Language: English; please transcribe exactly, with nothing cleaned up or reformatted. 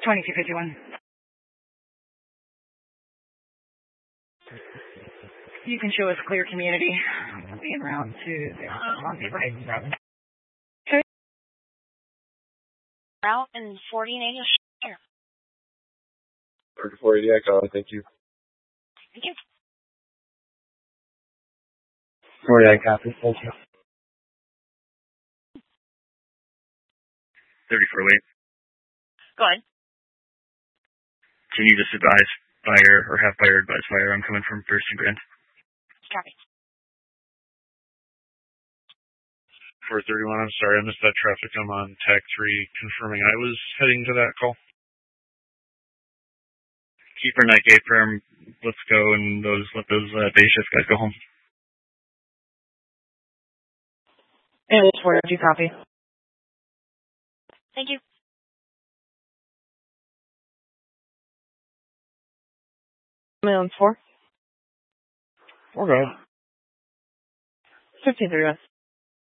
twenty-two fifty-one. You can show us clear community. En route to the Monty Braden Road. Okay. Route and forty and eighty here. four eighty, I got it. Thank you. Thank you. forty, I copy. Thank you. thirty-four late. Go ahead. Can you just advise fire or have fire advise fire? I'm coming from First and Grand. Copy. four thirty-one, I'm sorry, I missed that traffic. I'm on tag three confirming I was heading to that call. Keep our night gate firm. Let's go and those let those uh, day shift guys go home. And it's four, you copy. Thank you. Ambulance four. Okay. fifteen thirty-one.